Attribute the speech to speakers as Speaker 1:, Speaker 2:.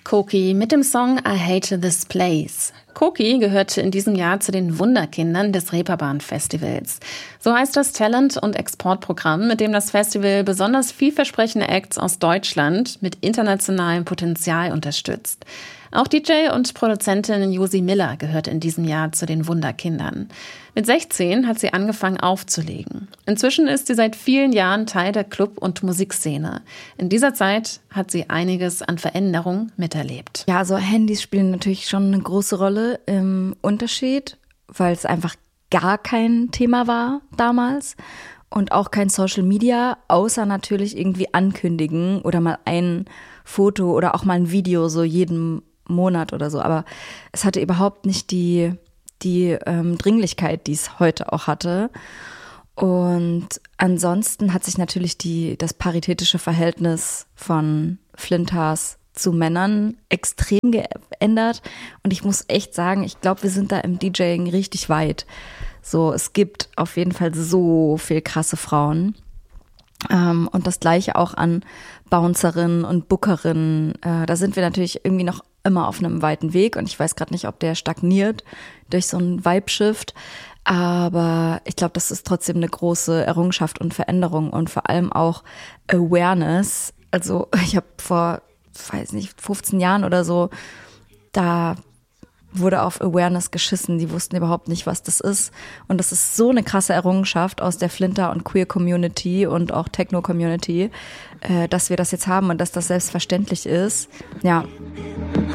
Speaker 1: Koki mit dem Song I Hate This Place. Koki gehörte in diesem Jahr zu den Wunderkindern des Reeperbahn-Festivals. So heißt das Talent- und Exportprogramm, mit dem das Festival besonders vielversprechende Acts aus Deutschland mit internationalem Potenzial unterstützt. Auch DJ und Produzentin Josi Miller gehört in diesem Jahr zu den Wunderkindern. Mit 16 hat sie angefangen aufzulegen. Inzwischen ist sie seit vielen Jahren Teil der Club- und Musikszene. In dieser Zeit hat sie einiges an Veränderung miterlebt.
Speaker 2: Ja, also Handys spielen natürlich schon eine große Rolle im Unterschied, weil es einfach gar kein Thema war damals und auch kein Social Media, außer natürlich irgendwie ankündigen oder mal ein Foto oder auch mal ein Video so jeden Monat oder so. Aber es hatte überhaupt nicht die Dringlichkeit, die es heute auch hatte. Und ansonsten hat sich natürlich das paritätische Verhältnis von Flintas zu Männern extrem geändert. Und ich muss echt sagen, ich glaube, wir sind da im DJing richtig weit. So, es gibt auf jeden Fall so viel krasse Frauen. Und das Gleiche auch an Bouncerinnen und Bookerinnen. Da sind wir natürlich irgendwie noch immer auf einem weiten Weg. Und ich weiß gerade nicht, ob der stagniert durch so einen Vibe-Shift. Aber ich glaube, das ist trotzdem eine große Errungenschaft und Veränderung und vor allem auch Awareness. Also ich habe vor, 15 Jahren oder so, da wurde auf Awareness geschissen. Die wussten überhaupt nicht, was das ist. Und das ist so eine krasse Errungenschaft aus der Flinter- und Queer-Community und auch Techno-Community, dass wir das jetzt haben und dass das selbstverständlich ist. Ja.